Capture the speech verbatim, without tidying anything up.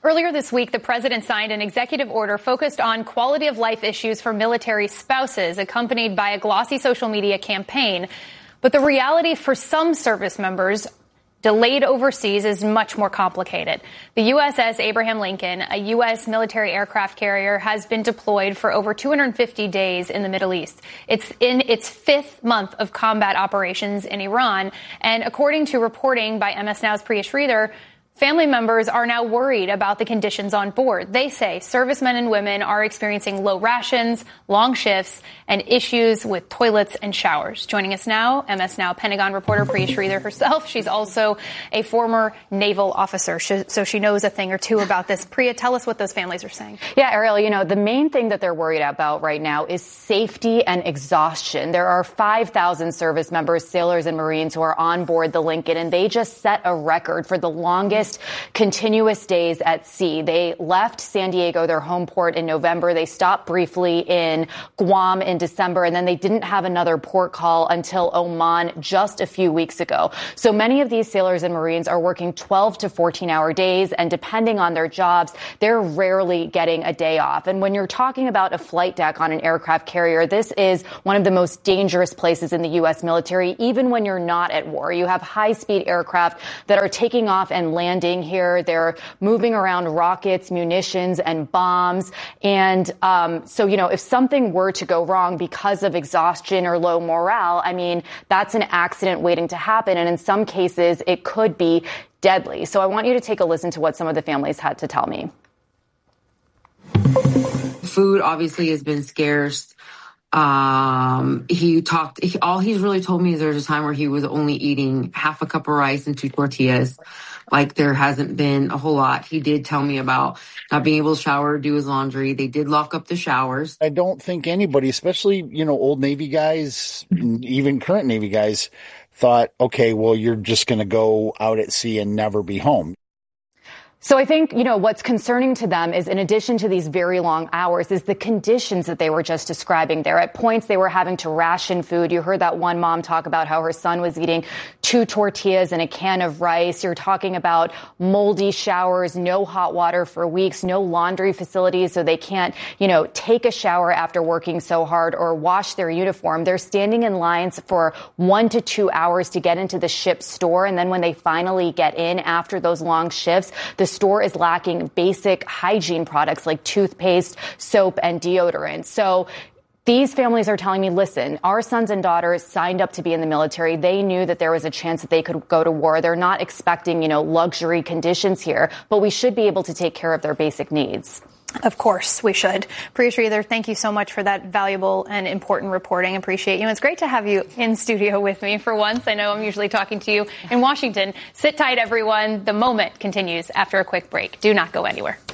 Earlier this week, the president signed an executive order focused on quality of life issues for military spouses, accompanied by a glossy social media campaign. But the reality for some service members delayed overseas is much more complicated. The U S S Abraham Lincoln, a U S military aircraft carrier, has been deployed for over two hundred fifty days in the Middle East. It's in its fifth month of combat operations in Iran. And according to reporting by M S Now's Priya Sridhar, family members are now worried about the conditions on board. They say servicemen and women are experiencing low rations, long shifts, and issues with toilets and showers. Joining us now, M S Now Pentagon reporter Priya Sridhar herself. She's also a former naval officer, so she knows a thing or two about this. Priya, tell us what those families are saying. Yeah, Ariel, you know, the main thing that they're worried about right now is safety and exhaustion. There are five thousand service members, sailors, and Marines who are on board the Lincoln, and they just set a record for the longest continuous days at sea. They left San Diego, their home port, in November. They stopped briefly in Guam in December, and then they didn't have another port call until Oman just a few weeks ago. So many of these sailors and Marines are working twelve to fourteen hour days, and depending on their jobs, they're rarely getting a day off. And when you're talking about a flight deck on an aircraft carrier, this is one of the most dangerous places in the U S military, even when you're not at war. You have high-speed aircraft that are taking off and landing here. They're moving around rockets, munitions, and bombs. And um, so, you know, if something were to go wrong because of exhaustion or low morale, I mean, that's an accident waiting to happen. And in some cases, it could be deadly. So I want you to take a listen to what some of the families had to tell me. Food obviously has been scarce. Um, he talked, he, all he's really told me is there's a time where he was only eating half a cup of rice and two tortillas. Like there hasn't been a whole lot. He did tell me about not being able to shower or do his laundry. They did lock up the showers. I don't think anybody, especially, you know, old Navy guys, even current Navy guys, thought, okay, well, you're just going to go out at sea and never be home. So I think, you know, what's concerning to them is, in addition to these very long hours, is the conditions that they were just describing there. At points, they were having to ration food. You heard that one mom talk about how her son was eating two tortillas and a can of rice. You're talking about moldy showers, no hot water for weeks, no laundry facilities, so they can't, you know, take a shower after working so hard or wash their uniform. They're standing in lines for one to two hours to get into the ship's store. And then when they finally get in after those long shifts, the store is lacking basic hygiene products like toothpaste, soap, and deodorant. So these families are telling me, listen, our sons and daughters signed up to be in the military. They knew that there was a chance that they could go to war. They're not expecting, you know, luxury conditions here, but we should be able to take care of their basic needs. Of course, we should. Priya Sridhar, thank you so much for that valuable and important reporting. Appreciate you. It's great to have you in studio with me for once. I know I'm usually talking to you in Washington. Sit tight, everyone. The moment continues after a quick break. Do not go anywhere.